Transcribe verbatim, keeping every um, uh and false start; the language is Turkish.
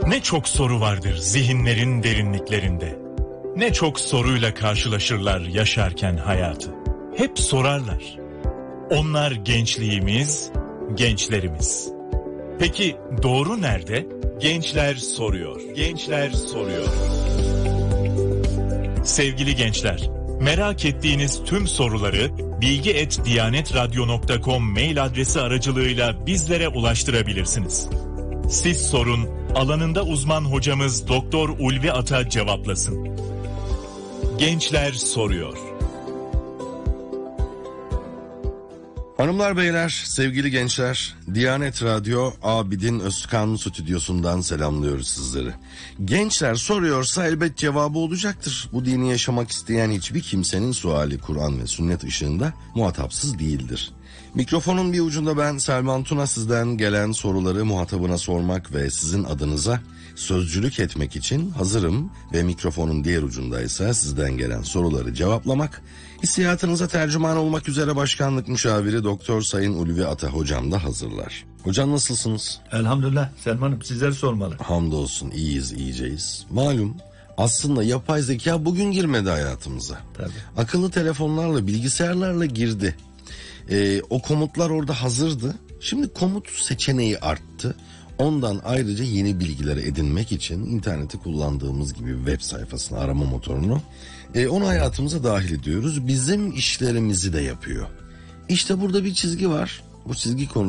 Ne çok soru vardır zihinlerin derinliklerinde. Ne çok soruyla karşılaşırlar yaşarken hayatı. Hep sorarlar. Onlar gençliğimiz, gençlerimiz. Peki doğru nerede? Gençler soruyor. Gençler soruyor. Sevgili gençler, merak ettiğiniz tüm soruları bilgi et diyanetradyo nokta com mail adresi aracılığıyla bizlere ulaştırabilirsiniz. Siz sorun, alanında uzman hocamız Doktor Ulvi Ata cevaplasın. Gençler soruyor. Hanımlar beyler, sevgili gençler, Diyanet Radyo Abidin Özkan stüdyosundan selamlıyoruz sizleri. Gençler soruyorsa elbet cevabı olacaktır. Bu dini yaşamak isteyen hiçbir kimsenin suali Kur'an ve sünnet ışığında muhatapsız değildir. Mikrofonun bir ucunda ben Selman Tuna, sizden gelen soruları muhatabına sormak ve sizin adınıza sözcülük etmek için hazırım ve mikrofonun diğer ucundaysa sizden gelen soruları cevaplamak, hissiyatınıza tercüman olmak üzere başkanlık müşaviri Doktor Sayın Ulvi Ata hocam da hazırlar. Hocam nasılsınız? Elhamdülillah Selman'ım, sizleri sormalı. Hamdolsun, iyiyiz, iyiceyiz. Malum aslında yapay zeka bugün girmedi hayatımıza. Tabii. Akıllı telefonlarla, bilgisayarlarla girdi. Ee, o komutlar orada hazırdı. Şimdi komut seçeneği arttı. Ondan ayrıca yeni bilgileri edinmek için interneti kullandığımız gibi web sayfasını, arama motorunu, e, onu hayatımıza dahil ediyoruz. Bizim işlerimizi de yapıyor. İşte burada bir çizgi var. Bu çizgi konu